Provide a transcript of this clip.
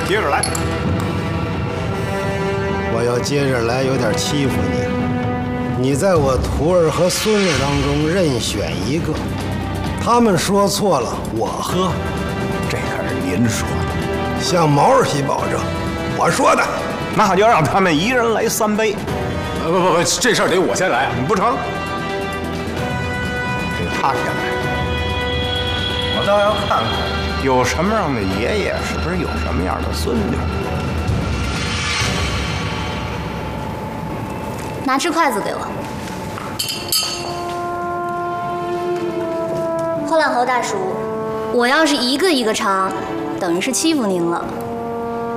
接着来。 我要接着来，有点欺负你。你在我徒儿和孙儿当中任选一个，他们说错了，我喝。 这可是您说的， 向毛主席保证，我说的。 那就让他们一人来3杯。 不，这事儿得我先来， 不成，得他先来。我倒要看看有什么样的爷爷，是不是有什么样的孙女。 拿只筷子给我。花烂侯大叔，我要是一个一个尝，等于是欺负您了。